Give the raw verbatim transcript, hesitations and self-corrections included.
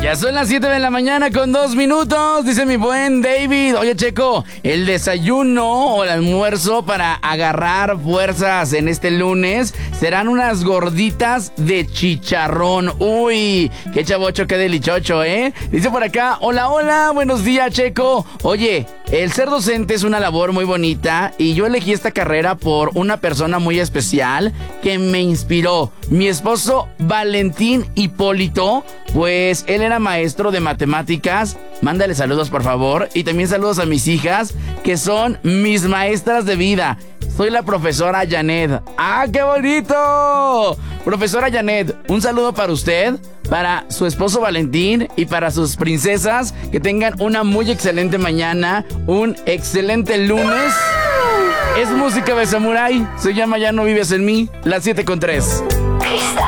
Ya son las siete de la mañana con dos minutos, dice mi buen David. Oye, Checo, el desayuno o el almuerzo para agarrar fuerzas en este lunes serán unas gorditas de chicharrón. Uy, qué chavocho, qué delichocho, ¿eh? Dice por acá, hola, hola, buenos días, Checo. Oye, el ser docente es una labor muy bonita y yo elegí esta carrera por una persona muy especial que me inspiró. Mi esposo Valentín Hipólito, pues él era maestro de matemáticas. Mándale saludos, por favor. Y también saludos a mis hijas, que son mis maestras de vida. Soy la profesora Janet. ¡Ah, qué bonito! Profesora Janet, un saludo para usted, para su esposo Valentín y para sus princesas. Que tengan una muy excelente mañana, un excelente lunes. Es música de Samurai. Se llama Ya no vives en mí, las siete con tres.